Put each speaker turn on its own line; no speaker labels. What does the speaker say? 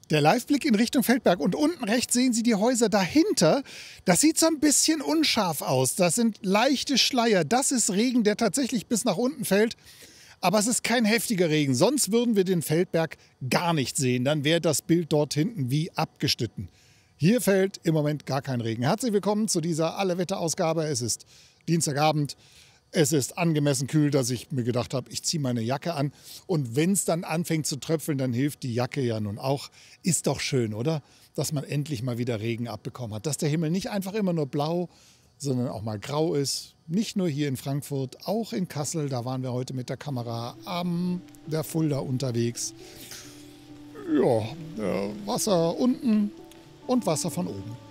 Der Liveblick in Richtung Feldberg und unten rechts sehen Sie die Häuser dahinter. Das sieht so ein bisschen unscharf aus. Das sind leichte Schleier. Das ist Regen, der tatsächlich bis nach unten fällt. Aber es ist kein heftiger Regen. Sonst würden wir den Feldberg gar nicht sehen. Dann wäre das Bild dort hinten wie abgeschnitten. Hier fällt im Moment gar kein Regen. Herzlich willkommen zu dieser Alle-Wetter-Ausgabe. Es ist Dienstagabend. Es ist angemessen kühl, dass ich mir gedacht habe, ich ziehe meine Jacke an. Und wenn es dann anfängt zu tröpfeln, dann hilft die Jacke ja nun auch. Ist doch schön, oder? Dass man endlich mal wieder Regen abbekommen hat. Dass der Himmel nicht einfach immer nur blau, sondern auch mal grau ist. Nicht nur hier in Frankfurt, auch in Kassel. Da waren wir heute mit der Kamera am der Fulda unterwegs. Ja, Wasser unten und Wasser von oben.